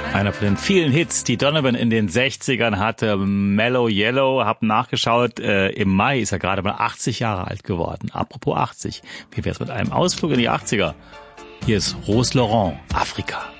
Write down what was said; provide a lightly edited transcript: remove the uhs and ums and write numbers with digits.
Einer von den vielen Hits, die Donovan in den 60ern hatte, Mellow Yellow, hab nachgeschaut, im Mai ist er gerade mal 80 Jahre alt geworden. Apropos 80, wie wär's mit einem Ausflug in die 80er? Hier ist Rose Laurent, Afrika.